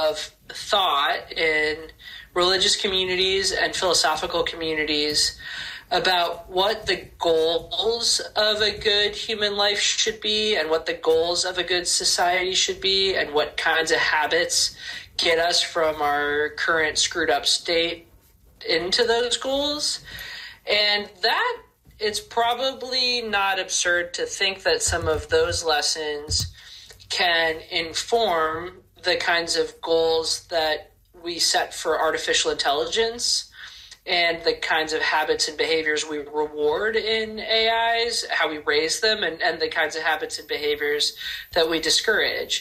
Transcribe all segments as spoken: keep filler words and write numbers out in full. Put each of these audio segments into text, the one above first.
of thought in religious communities and philosophical communities about what the goals of a good human life should be and what the goals of a good society should be and what kinds of habits get us from our current screwed up state into those goals. And that it's probably not absurd to think that some of those lessons can inform the kinds of goals that we set for artificial intelligence and the kinds of habits and behaviors we reward in A Is, how we raise them, and, and the kinds of habits and behaviors that we discourage.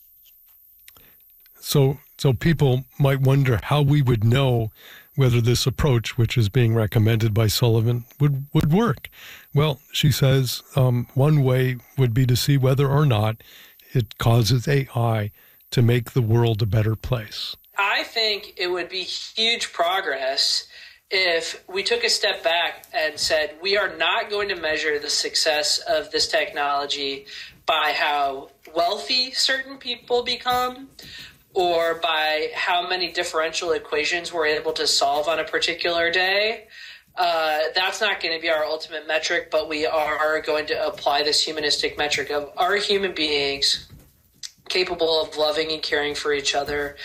So, so people might wonder how we would know whether this approach, which is being recommended by Sullivan, would, would work. Well, she says um, one way would be to see whether or not it causes A I to make the world a better place. I think it would be huge progress if we took a step back and said, we are not going to measure the success of this technology by how wealthy certain people become or by how many differential equations we're able to solve on a particular day. Uh, that's not going to be our ultimate metric, but we are going to apply this humanistic metric of, are human beings capable of loving and caring for each other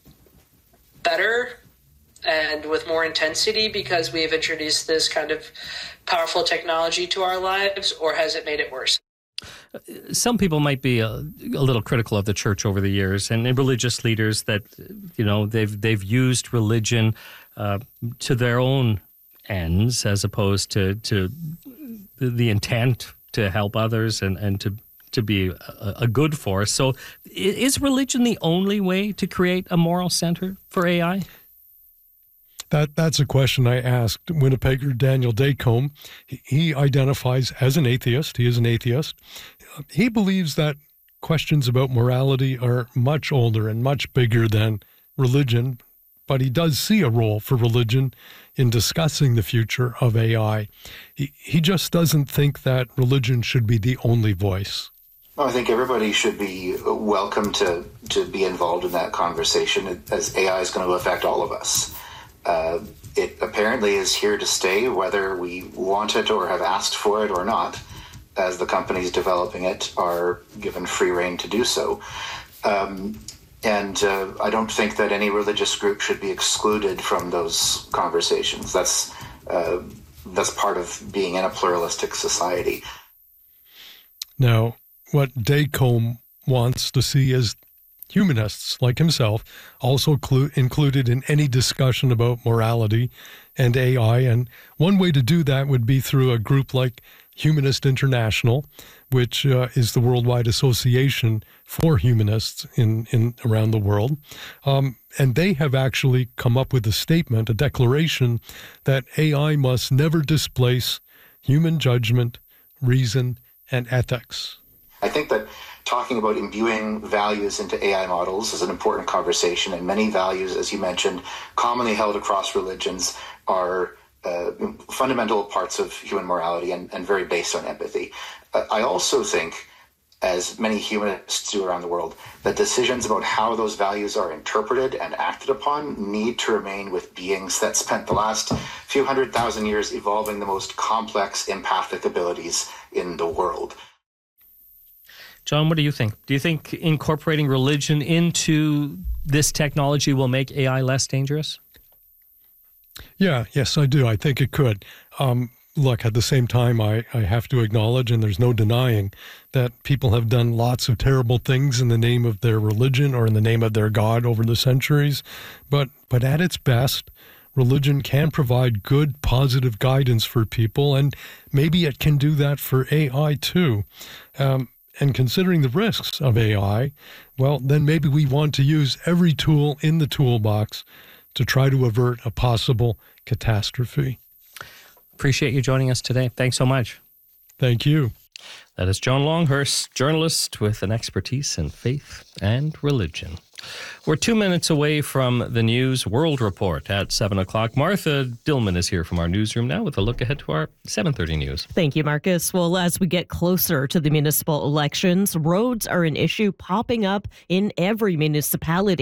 better and with more intensity because we have introduced this kind of powerful technology to our lives, or has it made it worse? Some people might be a, a little critical of the church over the years, and religious leaders that, you know, they've they've used religion uh, to their own ends as opposed to to the, the intent to help others and, and to to be a, a good force. So is religion the only way to create a moral center for A I? That That's a question I asked Winnipegger Daniel Dacombe. He, he identifies as an atheist. He is an atheist. He believes that questions about morality are much older and much bigger than religion, but he does see a role for religion in discussing the future of A I. He, he just doesn't think that religion should be the only voice. Well, I think everybody should be welcome to, to be involved in that conversation, as A I is going to affect all of us. Uh, it apparently is here to stay, whether we want it or have asked for it or not, as the companies developing it are given free rein to do so. Um, and uh, I don't think that any religious group should be excluded from those conversations. That's uh, that's part of being in a pluralistic society. Now, what Dacombe wants to see is humanists like himself also clu- included in any discussion about morality and A I. And one way to do that would be through a group like Humanist International, which uh, is the worldwide association for humanists in, in around the world. Um, and they have actually come up with a statement, a declaration, that A I must never displace human judgment, reason, and ethics. I think that talking about imbuing values into A I models is an important conversation, and many values, as you mentioned, commonly held across religions are uh, fundamental parts of human morality and, and very based on empathy. Uh, I also think, as many humanists do around the world, that decisions about how those values are interpreted and acted upon need to remain with beings that spent the last few hundred thousand years evolving the most complex empathic abilities in the world. John, what do you think? Do you think incorporating religion into this technology will make A I less dangerous? Yeah, yes, I do. I think it could. Um, look, at the same time, I, I have to acknowledge, and there's no denying, that people have done lots of terrible things in the name of their religion or in the name of their God over the centuries. But, but at its best, religion can provide good, positive guidance for people, and maybe it can do that for A I too. Um, And considering the risks of A I, well, then maybe we want to use every tool in the toolbox to try to avert a possible catastrophe. Appreciate you joining us today. Thanks so much. Thank you. That is John Longhurst, journalist with an expertise in faith and religion. We're two minutes away from the News World Report at seven o'clock. Martha Dillman is here from our newsroom now with a look ahead to our seven thirty news. Thank you, Marcus. Well, as we get closer to the municipal elections, roads are an issue popping up in every municipality.